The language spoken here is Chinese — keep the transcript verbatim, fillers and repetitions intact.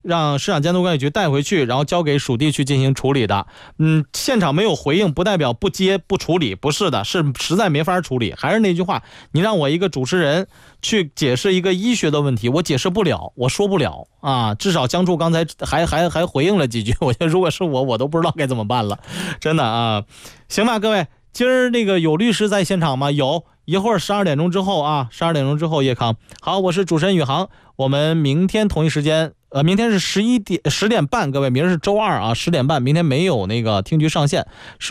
让市场监督管理局带回去，然后交给属地去进行处理的。嗯，现场没有回应不代表不接不处理，不是的，是实在没法处理。还是那句话，你让我一个主持人去解释一个医学的问题，我解释不了，我说不了啊。至少江柱刚才还还还回应了几句，我觉得如果是我，我都不知道该怎么办了，真的啊。行吧，各位，今儿那个有律师在现场吗？有，一会儿十二点钟之后啊，十二点钟之后叶康。好，我是主持人宇航，我们明天同一时间。呃，明天是十一点十点半，各位，明儿是周二啊，十点半，明天没有那个听局上线。